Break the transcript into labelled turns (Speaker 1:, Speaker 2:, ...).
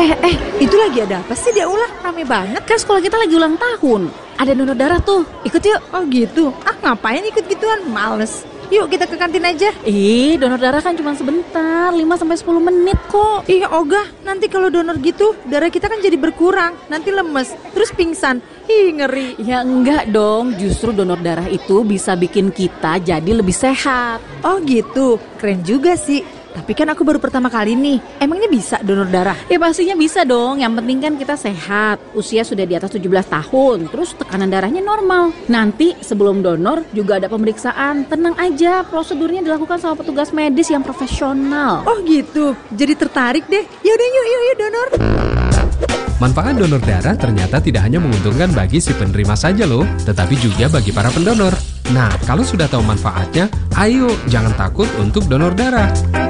Speaker 1: Itu lagi ada apa sih dia ulah? Rame banget.
Speaker 2: Kan sekolah kita lagi ulang tahun. Ada donor darah tuh. Ikut yuk.
Speaker 1: Oh gitu. Ngapain ikut gituan? Males. Yuk kita ke kantin aja.
Speaker 2: Donor darah kan cuma sebentar, 5-10 menit kok.
Speaker 1: Ogah, nanti kalau donor gitu darah kita kan jadi berkurang. Nanti lemes, terus pingsan. Ngeri.
Speaker 2: Ya enggak dong, justru donor darah itu bisa bikin kita jadi lebih sehat.
Speaker 1: Oh gitu, keren juga sih. Tapi kan aku baru pertama kali nih. Emangnya bisa donor darah?
Speaker 2: Ya pastinya bisa dong, yang penting kan kita sehat. Usia sudah di atas 17 tahun, terus tekanan darahnya normal. Nanti sebelum donor juga ada pemeriksaan. Tenang aja, prosedurnya dilakukan sama petugas medis yang profesional.
Speaker 1: Oh gitu, jadi tertarik deh. Yaudah yuk donor.
Speaker 3: Manfaat donor darah ternyata tidak hanya menguntungkan bagi si penerima saja loh, tetapi juga bagi para pendonor. Nah, kalau sudah tahu manfaatnya, ayo jangan takut untuk donor darah.